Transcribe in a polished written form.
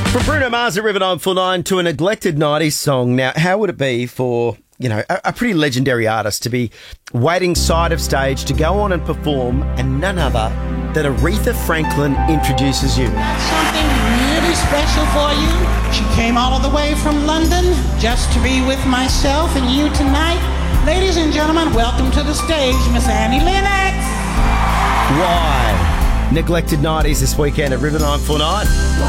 From Bruno Mars at River 949 to a neglected 90s song. Now, how would it be for, a pretty legendary artist to be waiting side of stage to go on and perform, and none other than Aretha Franklin introduces you? Got something really special for you. She came all the way from London just to be with myself and you tonight. Ladies and gentlemen, welcome to the stage, Miss Annie Lennox. Why? Neglected 90s this weekend at River 949.